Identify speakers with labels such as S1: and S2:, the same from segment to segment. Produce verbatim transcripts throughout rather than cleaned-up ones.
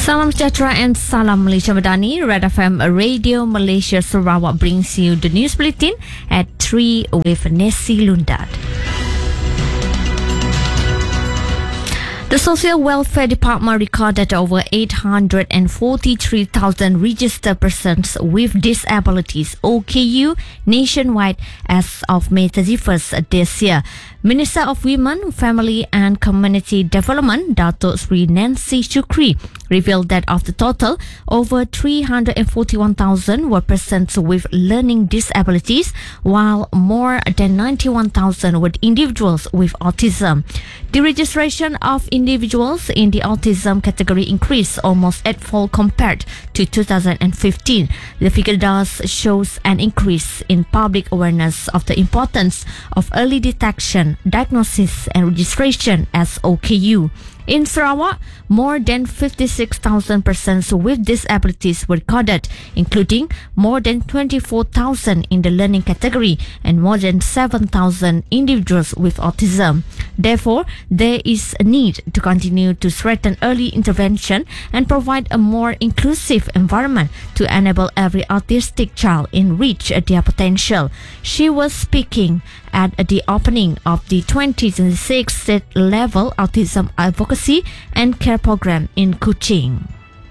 S1: Salam Sejahtera and Salam Malaysia Madani. Red F M Radio Malaysia Sarawak brings you the news bulletin at three with Nessie Lundad. The Social Welfare Department recorded over eight hundred forty-three thousand registered persons with disabilities O K U nationwide as of May thirty-first this year. Minister of Women, Family and Community Development, Dato Sri Nancy Shukri, revealed that of the total, over three hundred forty-one thousand were persons with learning disabilities, while more than ninety-one thousand were individuals with autism. The registration of individuals in the autism category increased almost eightfold compared to two thousand fifteen. The figure thus shows an increase in public awareness of the importance of early detection, diagnosis and registration as O K U. In Sarawak, more than fifty-six thousand persons with disabilities were recorded, including more than twenty-four thousand in the learning category and more than seven thousand individuals with autism. Therefore, there is a need to continue to strengthen early intervention and provide a more inclusive environment to enable every autistic child in reach their potential. She was speaking at the opening of the twenty twenty-six state-level autism advocacy and care program in Kuching.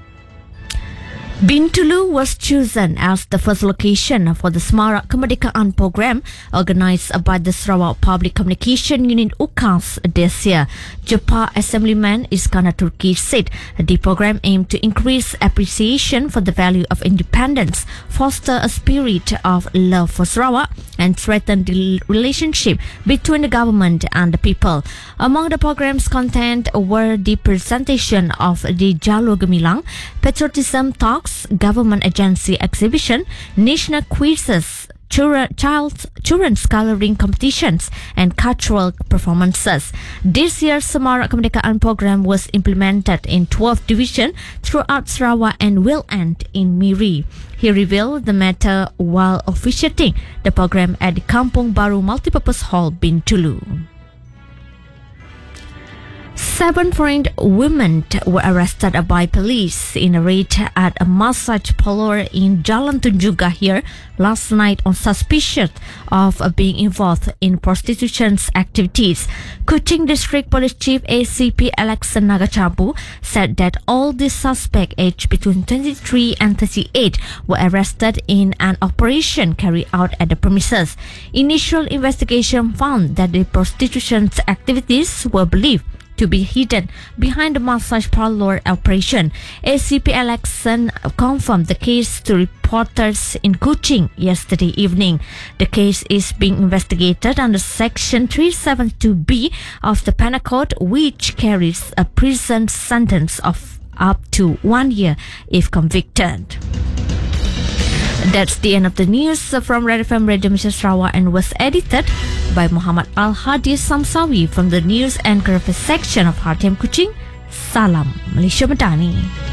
S1: Bintulu was chosen as the first location for the Semarak Kemerdekaan program organised by the Sarawak Public Communication Unit U C A S this year. Jepah Assemblyman Iskandar Turki said the program aimed to increase appreciation for the value of independence, foster a spirit of love for Sarawak and strengthen the relationship between the government and the people. Among the program's content were the presentation of the Jalur Gemilang, patriotism talks, government agency exhibition, national quizzes, children, child, children's colouring competitions and cultural performances. This year's Semarak Kemerdekaan program was implemented in twelve divisions throughout Sarawak and will end in Miri. He revealed the matter while officiating the program at the Kampung Baru Multipurpose Hall, Bintulu. Seven foreign women were arrested by police in a raid at a massage parlour in Jalan Tunjung Gahir last night on suspicion of being involved in prostitution activities. Kuching District Police Chief A C P Alexan Nagachabu said that all the suspects aged between twenty-three and thirty-eight were arrested in an operation carried out at the premises. Initial investigation found that the prostitution activities were believed to be hidden behind the massage parlour operation. A C P Alexan confirmed the case to reporters in Kuching yesterday evening. The case is being investigated under Section three seventy-two B of the Penal Code, which carries a prison sentence of up to one year if convicted. That's the end of the news from Red F M Radio Malaysia Sarawak and was edited by Muhammad Al-Hadi Samsawi from the News and Current Affairs section of R T M Kuching. Salam Malaysia Madani.